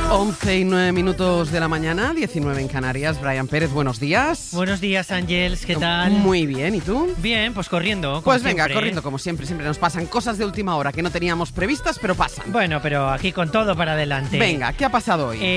11:09 de la mañana, 19 en Canarias. Brian Pérez, buenos días. Buenos días, Ángels, ¿qué tal? Muy bien, ¿y tú? Bien, pues corriendo. Pues venga, corriendo como siempre. Siempre nos pasan cosas de última hora que no teníamos previstas, pero pasan. Bueno, pero aquí con todo para adelante. Venga, ¿qué ha pasado hoy?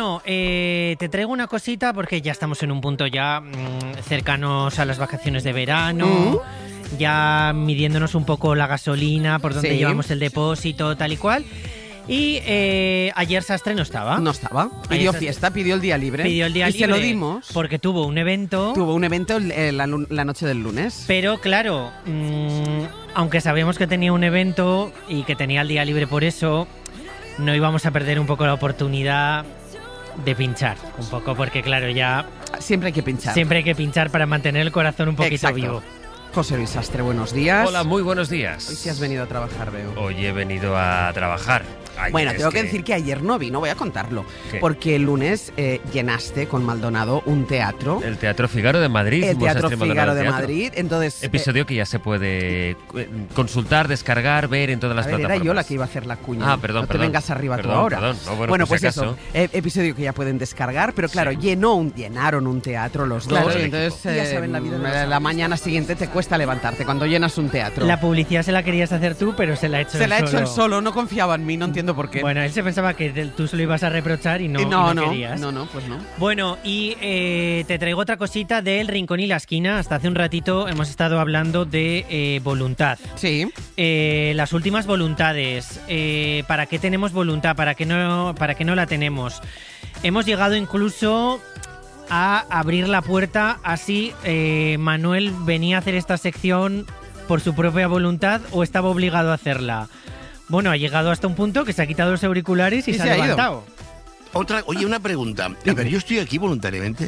Te traigo una cosita porque ya estamos en un punto ya cercanos a las vacaciones de verano. Ya midiéndonos un poco la gasolina, por donde llevamos el depósito, tal y cual. Y ayer Sastre no estaba. No estaba. Pidió fiesta, pidió el día libre. Pidió el día libre. Y se lo dimos. Porque tuvo un evento. Tuvo un evento la noche del lunes. Pero claro, aunque sabíamos que tenía un evento y que tenía el día libre por eso, no íbamos a perder un poco la oportunidad de pinchar. Un poco porque claro, ya... Siempre hay que pinchar. Siempre hay que pinchar para mantener el corazón un poquito vivo. José Luis Sastre, buenos días. Hola, muy buenos días. Hoy sí has venido a trabajar, veo. Hoy he venido a trabajar. Bueno, tengo que decir que ayer no vi, no voy a contarlo. ¿Qué? Porque el lunes llenaste con Maldonado un teatro. El Teatro Figaro de Madrid. El Teatro Figaro de Madrid. Entonces, episodio que ya se puede consultar, descargar, ver en todas las plataformas. Era yo la que iba a hacer la cuña. Ah, perdón, no te vengas arriba tú ahora. Perdón. No, bueno, pues si eso. Episodio que ya pueden descargar, pero claro, llenaron un teatro los dos. Claro, y entonces ya saben la vida de la mañana siguiente te cuesta levantarte cuando llenas un teatro. La publicidad se la querías hacer tú, pero se la ha hecho él solo. Se la ha hecho él solo, no confiaba en mí, no entiendo por qué. Bueno, él se pensaba que tú se lo ibas a reprochar y no querías. No, pues no. Bueno, y te traigo otra cosita del Rincón y la Esquina. Hasta hace un ratito hemos estado hablando de voluntad. Sí. Las últimas voluntades. ¿Para qué tenemos voluntad? ¿Para qué no la tenemos? Hemos llegado incluso a abrir la puerta así. Manuel venía a hacer esta sección por su propia voluntad o estaba obligado a hacerla. Bueno, ha llegado hasta un punto que se ha quitado los auriculares y se ha levantado. Oye, una pregunta. A ver, ¿yo estoy aquí voluntariamente?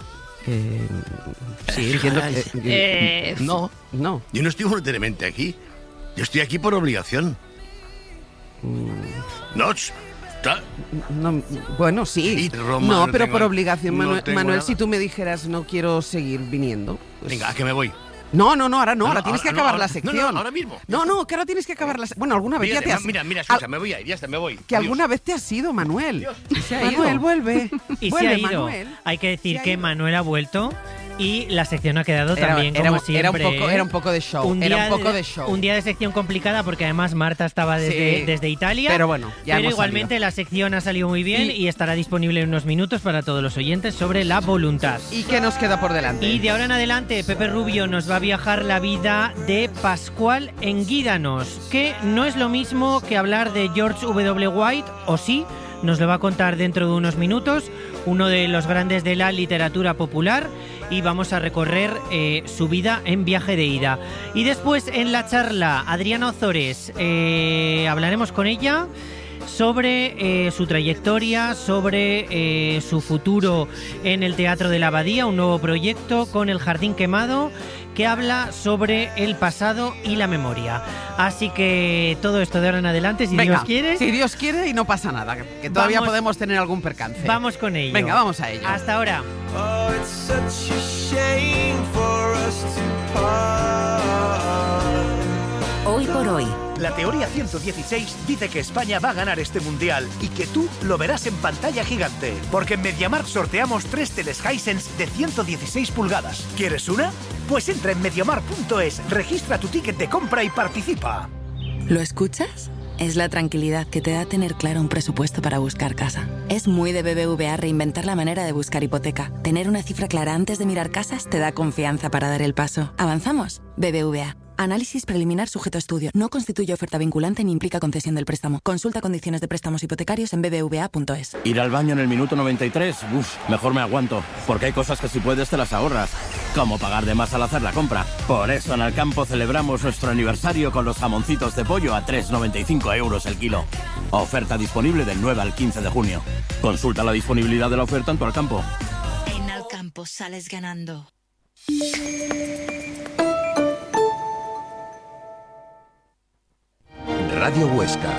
Sí, entiendo que... No. Yo no estoy voluntariamente aquí. Yo estoy aquí por obligación. No, bueno, sí. No, pero por obligación, Manuel, si tú me dijeras no quiero seguir viniendo. Pues... Venga, ¿a qué me voy? No, ahora tienes que acabar la sección. No, ahora mismo. No, que ahora tienes que acabar la sección. Bueno, alguna vez ya te has... Mira, escucha, me voy a ir, ya está, me voy. Que alguna vez te has ido, Manuel. Se ha ido. Manuel, vuelve. Y vuelve, se ha ido. Manuel. Hay que decir que Manuel ha vuelto y la sección ha quedado también como siempre. Era un poco de show. Un día de sección complicada porque además Marta estaba desde Italia. Pero bueno, ya Pero hemos igualmente salido. la sección ha salido muy bien y estará disponible en unos minutos para todos los oyentes sobre la voluntad. ¿Y qué nos queda por delante? Y de ahora en adelante Pepe Rubio nos va a viajar la vida de Pascual Enguídanos, que no es lo mismo que hablar de George W. White, o sí, nos lo va a contar dentro de unos minutos, uno de los grandes de la literatura popular, y vamos a recorrer su vida en viaje de ida. Y después en la charla, Adriana Ozores, hablaremos con ella sobre su trayectoria, sobre su futuro en el Teatro de la Abadía, un nuevo proyecto con El Jardín Quemado, que habla sobre el pasado y la memoria. Así que todo esto de ahora en adelante, si Dios quiere. Si Dios quiere y no pasa nada, que todavía podemos tener algún percance. Vamos con ello. Venga, vamos a ello. Hasta ahora. Hoy por hoy. La teoría 116 dice que España va a ganar este mundial y que tú lo verás en pantalla gigante. Porque en MediaMarkt sorteamos 3 teles Hisense de 116 pulgadas. ¿Quieres una? Pues entra en MediaMarkt.es, registra tu ticket de compra y participa. ¿Lo escuchas? Es la tranquilidad que te da tener claro un presupuesto para buscar casa. Es muy de BBVA reinventar la manera de buscar hipoteca. Tener una cifra clara antes de mirar casas te da confianza para dar el paso. ¿Avanzamos? BBVA. Análisis preliminar sujeto a estudio. No constituye oferta vinculante ni implica concesión del préstamo. Consulta condiciones de préstamos hipotecarios en bbva.es. Ir al baño en el minuto 93, mejor me aguanto, porque hay cosas que si puedes te las ahorras, como pagar de más al hacer la compra. Por eso en Alcampo celebramos nuestro aniversario con los jamoncitos de pollo a 3,95 € el kilo. Oferta disponible del 9 al 15 de junio. Consulta la disponibilidad de la oferta en tu Alcampo. En Alcampo sales ganando. Radio Huesca.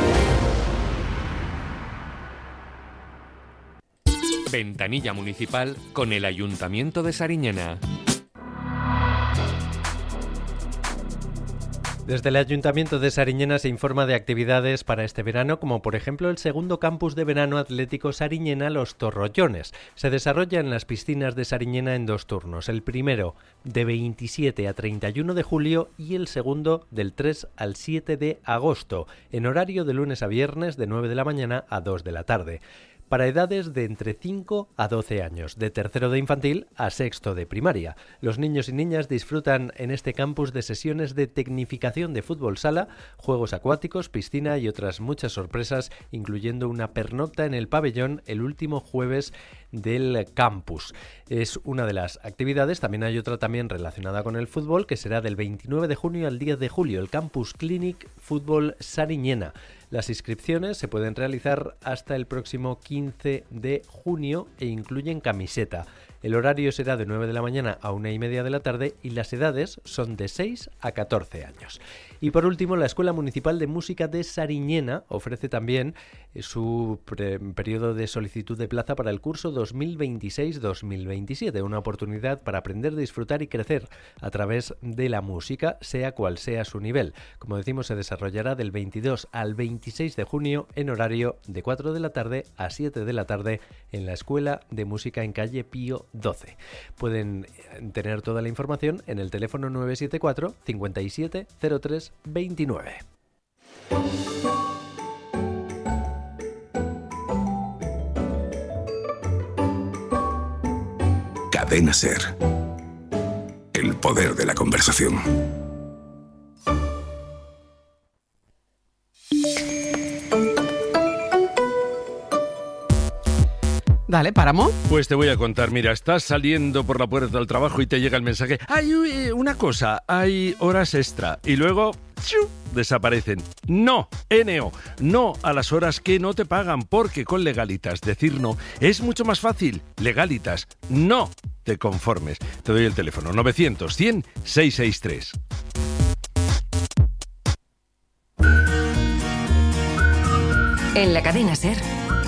Ventanilla municipal con el Ayuntamiento de Sariñena. Desde el Ayuntamiento de Sariñena se informa de actividades para este verano, como por ejemplo el segundo campus de verano atlético Sariñena Los Torrollones. Se desarrolla en las piscinas de Sariñena en 2 turnos, el primero de 27 a 31 de julio y el segundo del 3 al 7 de agosto, en horario de lunes a viernes de 9 de la mañana a 2 de la tarde. Para edades de entre 5 a 12 años, de tercero de infantil a sexto de primaria. Los niños y niñas disfrutan en este campus de sesiones de tecnificación de fútbol sala, juegos acuáticos, piscina y otras muchas sorpresas, incluyendo una pernocta en el pabellón el último jueves del campus. Es una de las actividades. También hay otra también relacionada con el fútbol, que será del 29 de junio al 10 de julio, el Campus Clinic Fútbol Sariñena. Las inscripciones se pueden realizar hasta el próximo 15 de junio e incluyen camiseta. El horario será de 9 de la mañana a 1:30 de la tarde y las edades son de 6 a 14 años. Y por último, la Escuela Municipal de Música de Sariñena ofrece también su periodo de solicitud de plaza para el curso 2026-2027, una oportunidad para aprender, disfrutar y crecer a través de la música, sea cual sea su nivel. Como decimos, se desarrollará del 22 al 26 de junio en horario de 4 de la tarde a 7 de la tarde en la Escuela de Música en calle Pío 12. Pueden tener toda la información en el teléfono 974 57 03 29. Cadena SER. El poder de la conversación. Dale, ¿paramos? Pues te voy a contar. Mira, estás saliendo por la puerta del trabajo y te llega el mensaje. Hay una cosa, hay horas extra. Y luego ¡chiu!, desaparecen. No, NO, no a las horas que no te pagan, porque con Legalitas decir no es mucho más fácil. Legalitas, no te conformes. Te doy el teléfono, 900-100-663. En la cadena SER.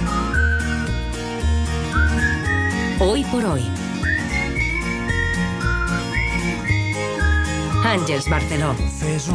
Hoy por hoy. Àngels Barceló.